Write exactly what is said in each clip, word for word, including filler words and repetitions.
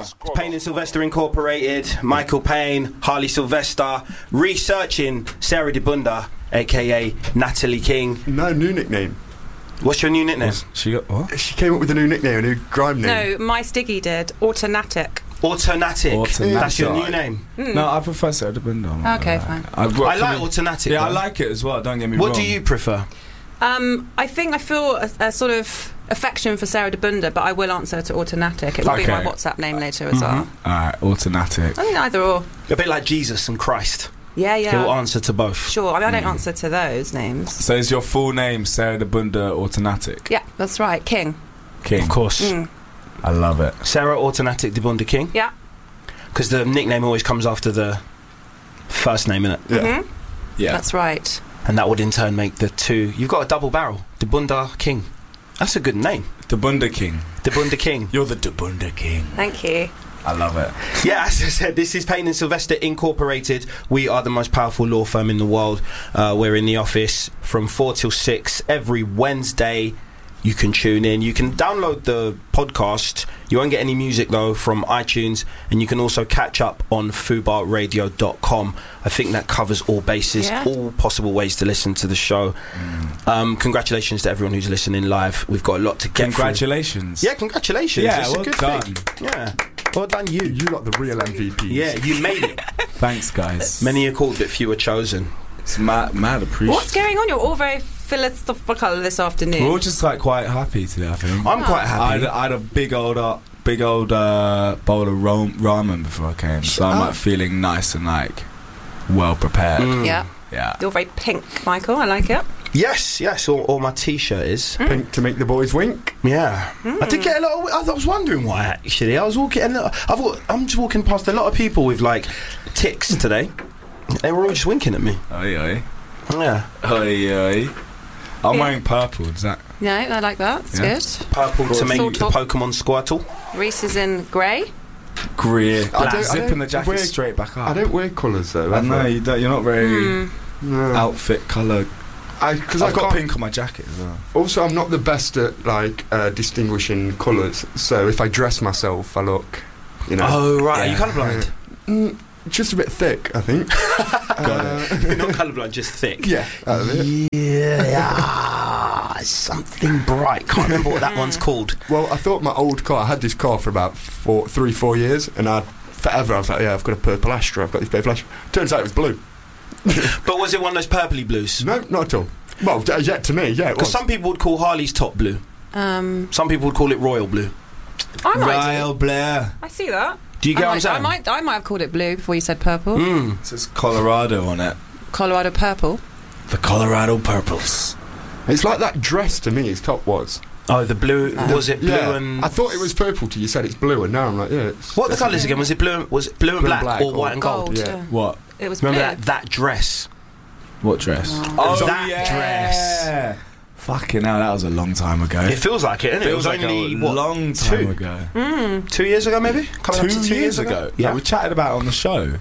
Payne and Sylvester Incorporated, Michael Payne, Harley Sylvester, researching Sarah DeBunda, aka Natalie King. No, new nickname. What's your new nickname? She got what? She came up with a new nickname, a new grime name. No, my Stiggy did. Autonatic. Autonatic. Autonatic. That's your new name. Mm. No, I prefer Sarah DeBunda. Okay, uh, fine. I, what, I like we, Autonatic. Yeah, though. I like it as well. Don't get me what wrong. What do you prefer? Um, I think I feel a, a sort of affection for Sarah DeBunda, but I will answer to Autonatic. It will Okay. be my WhatsApp name later as Mhm. well. Alright, Autonatic. I think either or. A bit like Jesus and Christ. Yeah, yeah. He'll answer to both. Sure. I mean, I don't Mm. answer to those names. So is your full name Sarah DeBunda Autonatic? Yeah, that's right. King. King. Of course. Mm. I love it. Sarah Autonatic DeBunda King. Yeah. Because the nickname always comes after the first name, innit? Yeah. Mm-hmm. Yeah. That's right. And that would in turn make the two. You've got a double barrel. DeBunda King. That's a good name. DeBunda King. DeBunda King. You're the DeBunda King. Thank you. I love it. Yeah, as I said, this is Payne and Sylvester Incorporated. We are the most powerful law firm in the world. Uh, we're in the office from four till six every Wednesday. You can tune in. You can download the podcast. You won't get any music, though, from iTunes. And you can also catch up on fubar radio dot com. I think that covers all bases, Yeah. all possible ways to listen to the show. Mm. Um, congratulations to everyone who's listening live. We've got a lot to get Congratulations. through. Yeah, congratulations. Yeah, It's well a good done. thing. Yeah, well done you. You got the real M V Ps. Yeah, you made it. Thanks, guys. Many are called, but few are chosen. It's mad, mad appreciated. What's going on? You're all very philosophical this afternoon. We're all just like quite happy today, I think. I'm quite I happy. had, I had a big old, uh, big old uh, bowl of ro- ramen before I came, so I'm like feeling nice and like well prepared. Mm. Yeah. Yeah. You're very pink, Michael. I like it. Yes, yes. All, all my T-shirt is. Pink to make the boys wink. Yeah, I did get a lot. Of, I was wondering why actually. I was walking. I thought I'm just walking past a lot of people with like ticks today. They were all just winking at me. Oi, oi. Yeah, Oi, oi. I'm Yeah. wearing purple. Does that? No, I like that. It's Yeah. good. purple to make Sort the of. Pokemon Squirtle. Reese is in grey. Great. I don't- I Zipping don't the jacket wear- straight back up. I don't wear colours though. I ever. know you don't, you're not very Hmm. No. outfit colour. I because I've I've got got pink on my jacket as well. Also, I'm not the best at like uh, distinguishing colours. So if I dress myself, I look, you know, Oh right, are you Yeah. colourblind? mm, just a bit thick. I think. uh, You're not colourblind, just thick. Yeah, out of it. Yeah, something bright. Can't remember what that one's called. Well, I thought my old car. I had this car for about four, three, four years, and I forever I was like, yeah, I've got a purple Astra. I've got this purple Astra. Turns out it was blue. But was it one of those purpley blues? No, not at all. Well, d- yeah, to me, yeah, it Because was. some people would call Harley's top blue. Um, Some people would call it royal blue. I might. Royal Blair. I see that. Do you I get what I'm might, saying? I might. I might have called it blue before you said purple. Mm. It says Colorado on it. Colorado purple. The Colorado Purples. It's like that dress to me. His top was. Oh, the blue. Uh, was it blue yeah, and? I thought it was purple till you said it's blue, and now I'm like, yeah. It's, What are the it's- colours again? Was it blue? And, was it blue and Blue black, and black or or white and gold? Gold. yeah. Yeah. What? It was Remember blue. that that dress? What dress? Oh. Oh, That yeah. Fucking hell, that was a long time ago. It feels like it, isn't it? It was Feels like only a what, long time two? ago. Mm. two years ago, maybe. Coming Two, up to two years ago. Yeah. Like, we chatted about it on the show.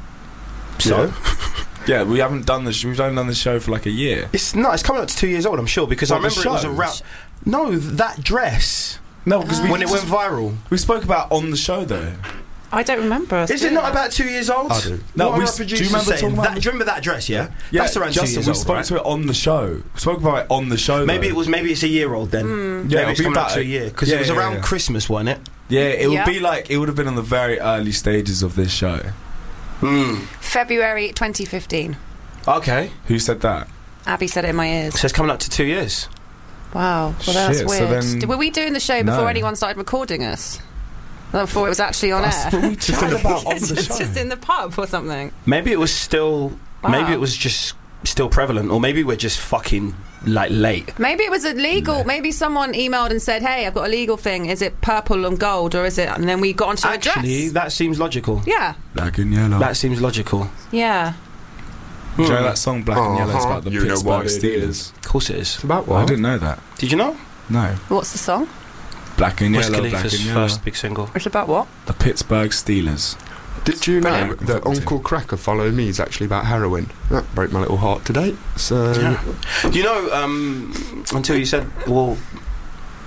So Yeah, we haven't done the. Sh- we've only done the show for like a year. it's no, it's coming up to two years old. I'm sure because I What, the remember it was show? around. No, that dress No, because we when it went viral. we spoke about on the show though. I don't remember us. Is it doing not that. about two years old? I do. No, What we are s- our do you producers remember saying? talking about That, the- do you remember that dress? Yeah, Yeah, that's around Justin, two years we old, spoke right? to it on the show. We spoke about it on the show. Maybe though. it was. Maybe it's a year old then. Yeah, maybe it'll it's be coming up about to a a- year because yeah, it was yeah, around yeah. Christmas, wasn't it? Yeah, it would Yeah. be like it would have been on the very early stages of this show. Mm. February twenty fifteen. Okay, Who said that? Abby said it in my ears. so it's coming up to two years. Wow. Well, that's Shit, so weird. then- Did- Were we doing the show before No. anyone started recording us? Before it was actually on That's air? what we chatted about on It's the just, show. just in the pub or something. Maybe it was still. Wow. Maybe it was just still prevalent, or maybe we're just fucking like late. Maybe it was illegal. Maybe someone emailed and said, "Hey, I've got a legal thing. Is it purple and gold, or is it?" And then we got onto a Actually, dress. that seems logical. Yeah, Black and yellow. That seems logical. yeah. Do you know Hmm. that song Black and Yellow is Uh-huh. about the You know Pittsburgh what it Steelers? is. Of course it is. It's about I what? didn't know that. Did you know? No. What's the song? Black and Wiz Yellow, Black Khalifa's and Yellow. first big single. It's about what? The Pittsburgh Steelers. Did you know Brilliant. that Uncle Cracker Follow Me is actually about heroin? That broke my little heart today. So Yeah. You know, um, until you said, well,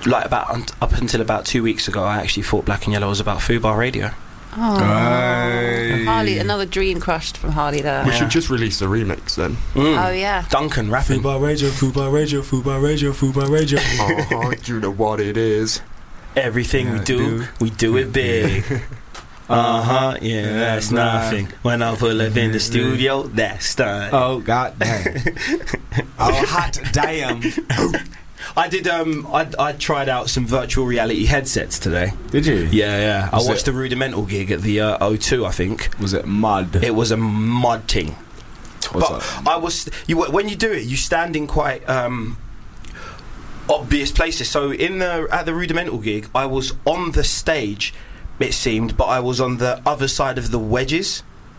like about un- up until about two weeks ago, I actually thought Black and Yellow was about Fubar Radio. Oh, Hey. Harley, another dream crushed from Harley there. We Yeah. should just release the remix then. Mm. Oh yeah. Duncan rapping. Fubar Radio, Fubar Radio, Fubar Radio, Fubar Radio. Oh, you know what it is. Everything we Yeah, do, do. we do it big. Uh huh. Yeah, that's nothing. When I pull up in the studio, that's stunning. Oh god damn. Oh hot damn. I did. Um, I I tried out some virtual reality headsets today. Did you? Yeah, yeah. Was I watched it- the Rudimental gig at the uh, O two, I think. Was it mud? It was a mud thing. Was But it? I was you when you do it, you stand in quite um, obvious places. So in the at the Rudimental gig, I was on the stage, it seemed, but I was on the other side of the wedges.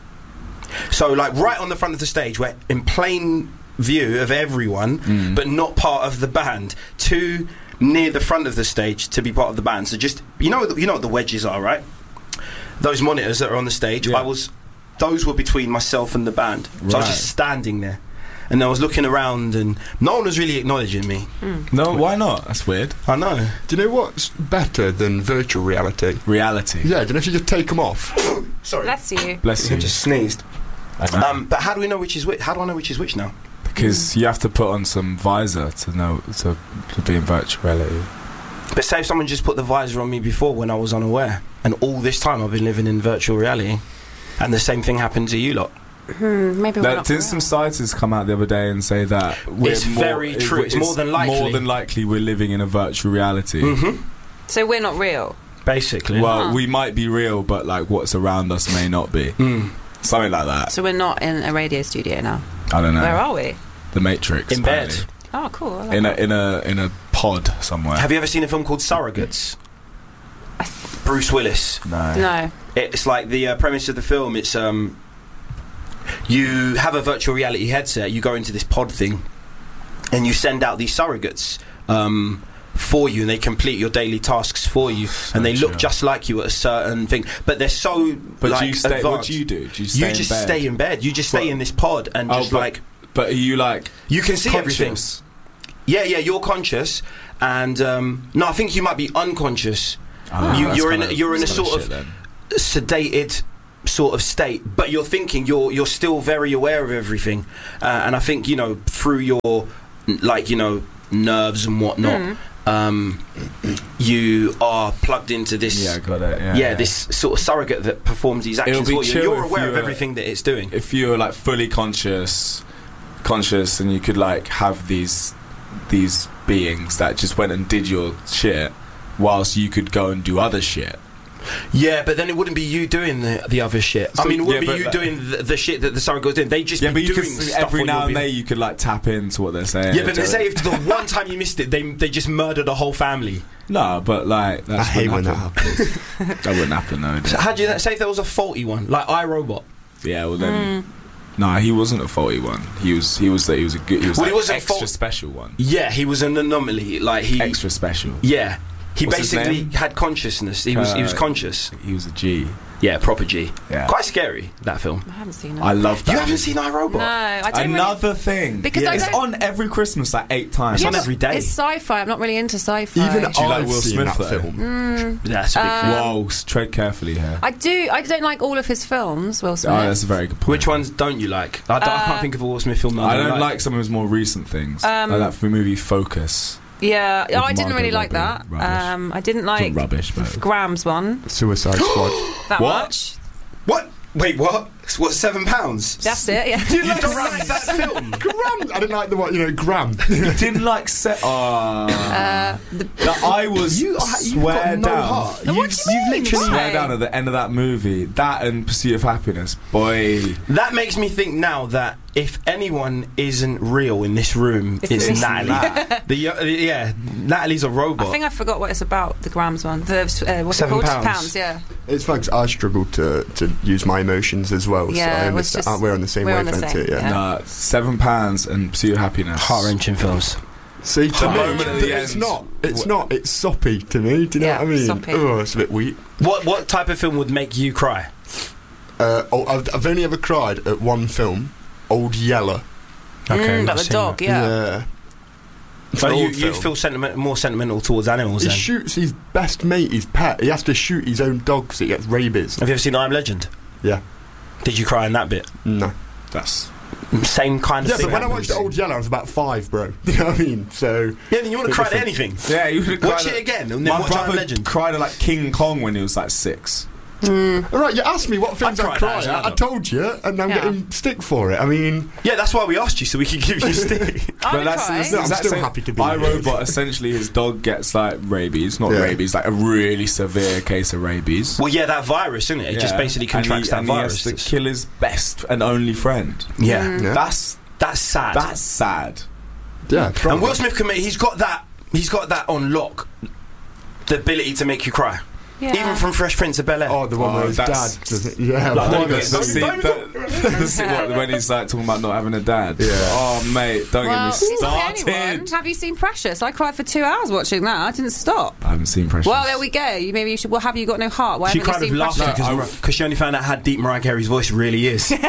So like right on the front of the stage, where in plain view of everyone, Mm. but not part of the band. Too near the front of the stage to be part of the band. So just you know you know what the wedges are, right? Those monitors that are on the stage. Yeah. I was. Those were between myself and the band. So I was Right. just standing there. And I was looking around and no one was really acknowledging me. No, why not? That's weird. I know. Do you know what's better than virtual reality? Reality. Yeah, do you know if you just take them off? Sorry. Bless you. Bless you. Just sneezed. I know. Um, but how do we know which is which? How do I know which is which now? Because you have to put on some visor to know to, to be in virtual reality. But say if someone just put the visor on me before when I was unaware, and all this time I've been living in virtual reality, and the same thing happened to you lot. Hmm, maybe we're Now, not didn't real. some scientists come out the other day and say that we're It's more, very it- true. It's more than likely. More than likely, we're living in a virtual reality. Mm-hmm. So we're not real. Basically. Well, Huh. we might be real, but like what's around us may not be. Mm. Something like that. So we're not in a radio studio now. I don't know. Where are we? The Matrix. In bed. apparently. Oh, cool. I like In a that. in a in a pod somewhere. Have you ever seen a film called Surrogates? Bruce Willis. no. No. It's like the uh, premise of the film. It's um, you have a virtual reality headset. You go into this pod thing, and you send out these surrogates um, for you, and they complete your daily tasks for you, and they look chill. just like you at a certain thing. But they're so But like do you stay, what advanced. do you do? Do you stay You just in bed? stay in bed. You just stay But- in this pod and Oh, just but- like But are you like you can see everything. conscious? Yeah, yeah. You're conscious, and um, no, I think you might be unconscious. Ah, You- that's you're in kinda- a- you're in a that's kinda sort shit of- then. sedated sort of state, but you're thinking you're you're still very aware of everything, uh, and I think you know through your n- like you know nerves and whatnot, Hmm. um, you are plugged into this. Yeah, got it. Yeah, yeah, this sort of surrogate that performs these actions be for you. chill You're if aware you of were- everything that it's doing. If you were like fully conscious, conscious, and you could like have these these beings that just went and did your shit, whilst you could go and do other shit. Yeah, but then it wouldn't be you doing the the other shit. I So- mean, it wouldn't yeah, be but you that- doing the, the shit that the surrogate's doing. They just Yeah, be but you could doing see stuff every on now your and behalf. then you could like tap into what they're saying. Yeah, but they Do say it. if the one time you missed it, they they just murdered a whole family. No, but like that's I hate when wouldn't that happen. happens. That wouldn't happen though. So how do you say if there was a faulty one, like iRobot? Yeah, well then. No, he wasn't a faulty one. He was. He was. He was a good. He was Well, like he wasn't extra fault- special one. Yeah, he was an anomaly. Like he, Extra special. yeah, he What's his basically name? had consciousness. He was he was Uh, conscious. He was a G. Yeah, proper G. Yeah. Quite scary that film. I haven't seen it. I love that. You haven't movie. seen iRobot? no, I don't Another thing. Because Yeah. I it's don't- on every Christmas like eight times. It's Yeah, on but every day. It's sci-fi. I'm not really into sci-fi. Even Do you like I've Will seen Smith, that though? film. Mm, That's a big Uh, film. Whoa, s- tread carefully here. I do. I don't like all of his films. Will Smith. Oh, that's a very good point. Which ones don't you like? I, don't, I Uh, can't think of a Will Smith film that I I don't don't like some of his more recent things. Um, like that f- movie Focus. Yeah. Oh, I didn't Margot really like Robbie. that. Rubbish. Um, I didn't It's like not rubbish, but Graham's one Suicide Squad. that What? much. What? Wait, what? What? Seven pounds? That's it. Yeah. You don't like that film? Gram. I didn't like the what you know Gram. didn't like set. Oh, Uh, the, that I was You are- you've swear got no down. heart. What You've, do you you've mean? literally Why? swear down at the end of that movie. That and Pursuit of Happiness, boy. That makes me think now that if anyone isn't real in this room, It's it's, me. Natalie. the, uh, yeah, Natalie's a robot. I think I forgot what it's about. The Graham's one. The uh, what's Seven it called? pounds. Yeah. It's fun 'cause I struggle to, to use my emotions as well. Yeah, so I it was understand. just- uh, we're on the same we're on the wavelength same, here. Yeah. yeah. Nah, Seven Pounds and Pursuit of Happiness. Heart-wrenching films. See, to The me, moment at the it's end- not. It's What- not. It's soppy to me. Do you know Yeah, what I mean? soppy. Oh, it's a bit weak. What what type of film would make you cry? Uh, oh, I've, I've only ever cried at one film, Old Yeller. Mm, not about the seen dog. that. Yeah. So an you, old you film. feel sentiment, more sentimental towards animals He then? shoots his best mate, his pet. He has to shoot his own dog because he gets rabies. Have you ever seen I Am Legend? Yeah. Did you cry in that bit? No. That's Same kind of Yeah, thing. but when I happens. watched Old Yeller, I was about five, bro. You know what I mean? So Yeah, then you want to cry at different. anything. yeah. You would Watch it again and then My watch I Am brother Legend. cried at like King Kong when he was like six. all right, you asked me what things I I cried cry as an at. I adult. told you, and I'm Yeah. getting stick for it. I mean, Yeah, that's why we asked you, so we could give you a stick. I would that's, cry. that's No, I'm exact still same- happy to be I here. Robot. Essentially, his dog gets like rabies, not Yeah. rabies, like a really severe case of rabies. Well, yeah, that virus, isn't it? It just Yeah. basically And he- contracts that and virus. He has to kill his best and only friend. yeah. yeah, That's That's sad. that's sad. yeah. and Will Smith can make, he's got that he's got that on lock. The ability to make you cry. Yeah. Even from Fresh Prince of Bel-Air. Oh, the one Oh, where his dad that's- does it. Yeah, Like, one don't The, go- that's- the don't- scene, don't the, the scene what, when he's like talking about not having a dad. Yeah. Oh mate, don't Well, get me he's not the only started. one. Have you seen Precious? I cried for two hours watching that. I didn't stop. I haven't seen Precious. Well, there we go. You, maybe you should. Well, have you got no heart? Why she haven't cried you with seen laughter Precious? because she only found out how deep Mariah Carey's voice really is. No,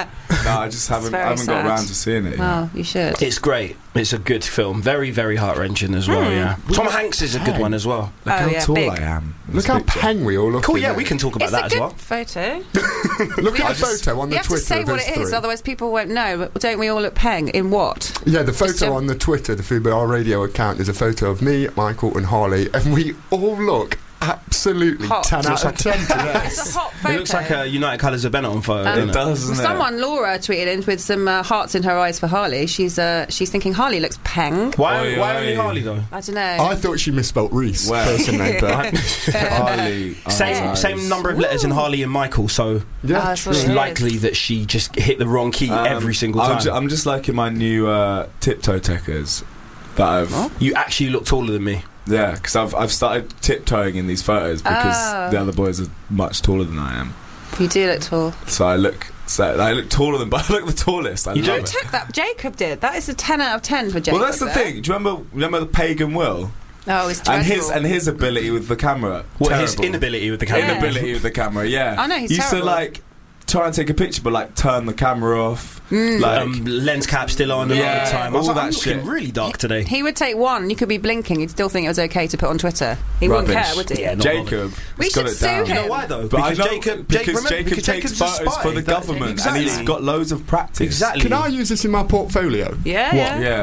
I just haven't. very I haven't got sad. around to seeing it. Yet. Oh, you should. It's great. It's a good film. Very, very heart-wrenching as well, yeah. Tom Hanks is a good one as well. Look Oh, how yeah, tall big. I am. in Look this how picture. peng we all look. Cool, in yeah, it. we can talk about It's that a as good well. photo. Look We at have the to- photo on the You have Twitter. to say of what us it is, three. otherwise people won't know. But don't we all look peng? In what? Yeah, the Just photo a- on the Twitter, the Fubar Radio account, is a photo of me, Michael, and Harley, and we all look absolutely Hot. ten Looks out of ten today. It's a hot photo. It looks like a United Colours of Benetton photo, Um, doesn't It it? does, doesn't Someone, Laura, tweeted in with some uh, hearts in her eyes for Harley. She's uh, she's thinking Harley looks peng. Why, Oi, why oi. only Harley, though? I don't know. I thought she misspelt Reese, Well. personally, but it? Harley. Same eyes. same number of letters in Harley and Michael, so yeah, Ah, that's what it's it is. likely that she just hit the wrong key Um, every single I'm time. ju- I'm just liking my new uh, tiptoe techers that I've. You actually look taller than me. Yeah, because I've I've started tiptoeing in these photos because Oh. the other boys are much taller than I am. You do look tall. So I look so I look taller than, but I look the tallest. I You love do? it. Took that. Jacob did. That is a ten out of ten for Jacob. Well, that's the there. thing. Do you remember remember the pagan Will Oh, it's and dreadful. his and his ability with the camera? What, his Terrible. inability with the camera? Yeah. inability with the camera. Yeah, I know, he's He used terrible. to like try and take a picture, but like turn the camera off. Mm. Like Um, lens cap still on a lot of Yeah, the time. I was all like, that I'm looking shit. really dark today. He would take one. You could be blinking. He'd still think it was okay to put on Twitter. He wouldn't Rubbish. care, would he? Yeah, not Jacob. We has got should it sue down. him. You know why though? But I because know, Jacob, because remember, Jacob because takes Jacob's a photos spy. for the That- government, exactly. and he's got loads of practice. Exactly. can I use this in my portfolio? Yeah, What? yeah. Yeah.